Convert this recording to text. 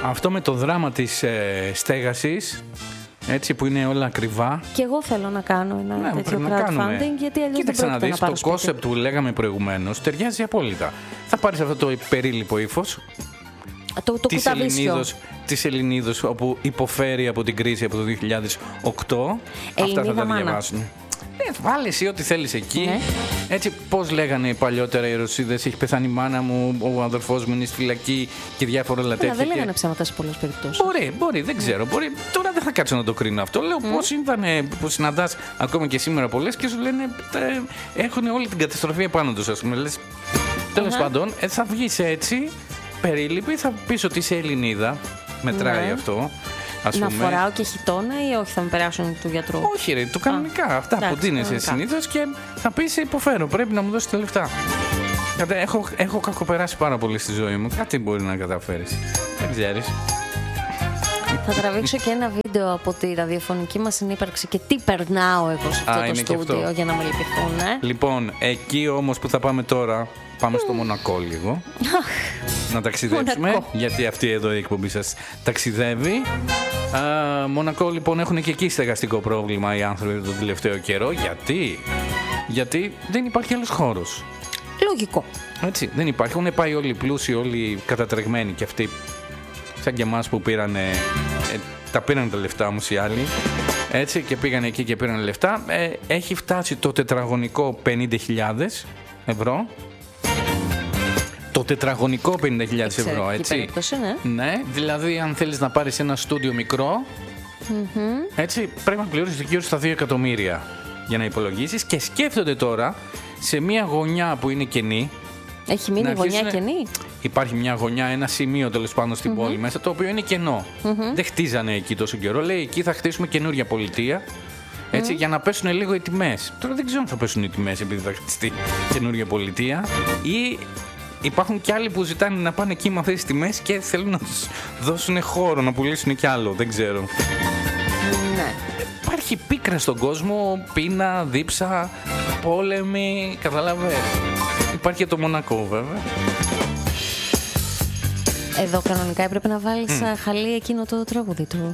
Αυτό με το δράμα της στέγασης, έτσι που είναι όλα ακριβά. Και εγώ θέλω να κάνω ένα τέτοιο crowdfunding, γιατί αλλιώς δεν πρόκειται να πάρω σπίτι. Το concept που λέγαμε προηγουμένως ταιριάζει απόλυτα. Θα πάρεις αυτό το περίληπο ύφος το της Ελληνίδος, όπου υποφέρει από την κρίση από το 2008. Αυτά θα τα διαβάσουν. Βάλε εσύ ό,τι θέλεις εκεί. Ναι. Έτσι, πώς λέγανε παλιότερα οι Ρωσίδες, έχει πεθάνει η μάνα μου, ο αδερφός μου είναι στη φυλακή και διάφορα άλλα τέτοια. Δεν λέγανε ψέματα σε πολλές περιπτώσεις. Μπορεί, δεν ξέρω. Μπορεί. Τώρα δεν θα κάτσω να το κρίνω αυτό. Λέω πώς ήταν που συναντάς ακόμα και σήμερα πολλές και σου λένε έχουν όλη την καταστροφή επάνω τους, ας πούμε. Λες, τέλος πάντων, θα βγεις έτσι, περίληπη, θα πεις ότι είσαι Ελληνίδα. Μετράει αυτό. Να φοράω και χιτώνα ή όχι, θα με περάσουν του γιατρού? Όχι, ρε, το κανονικά. Αυτά που δίνεσαι συνήθως και θα πεις υποφέρω. Πρέπει να μου δώσεις τα λεφτά. Έχω κακοπεράσει πάρα πολύ στη ζωή μου. Κάτι μπορεί να καταφέρεις. Δεν ξέρεις. Θα τραβήξω και ένα βίντεο από τη ραδιοφωνική μας συνύπαρξη και τι περνάω εγώ σε αυτό το στούντιο για να με λυπηθούν. Λοιπόν, εκεί όμως που θα πάμε τώρα, πάμε στο Μονακό λίγο. Να ταξιδέψουμε, γιατί αυτή εδώ η εκπομπή σας ταξιδεύει. Μονακό λοιπόν, έχουν και εκεί στεγαστικό πρόβλημα οι άνθρωποι τον τελευταίο καιρό. Γιατί δεν υπάρχει άλλος χώρος. Λογικό. Έτσι, δεν υπάρχει. Έχουν πάει όλοι πλούσιοι, όλοι κατατρεγμένοι και αυτοί σαν και εμάς που πήρανε, τα πήραν τα λεφτά όμως οι άλλοι. Έτσι, και πήγαν εκεί και πήραν λεφτά. Έχει φτάσει το τετραγωνικό 50.000 ευρώ. Το τετραγωνικό 50.000 ευρώ, έτσι. Περίπτωση, ναι, δηλαδή αν θέλεις να πάρεις ένα στούντιο μικρό, έτσι, πρέπει να πληρώσεις γύρω στα 2 εκατομμύρια για να υπολογίσεις. Και σκέφτονται τώρα σε μια γωνιά που είναι κενή. Έχει μείνει γωνιά κενή. Υπάρχει μια γωνιά, ένα σημείο τέλος πάντων στην πόλη μέσα, το οποίο είναι κενό. Δεν χτίζανε εκεί τόσο καιρό. Λέει εκεί θα χτίσουμε καινούρια πολιτεία. Έτσι, για να πέσουν λίγο οι τιμές. Τώρα δεν ξέρω αν θα πέσουν οι τιμές επειδή θα χτιστεί καινούρια πολιτεία, ή υπάρχουν κι άλλοι που ζητάνε να πάνε εκεί με αυτές τις τιμές και θέλουν να τους δώσουν χώρο να πουλήσουν κι άλλο. Δεν ξέρω. Ναι. Υπάρχει πίκρα στον κόσμο, πείνα, δίψα, πόλεμοι, καταλαβαίνεις. Υπάρχει και το Μονακό βέβαια. Εδώ κανονικά έπρεπε να βάλεις χαλί εκείνο το τραγούδι του.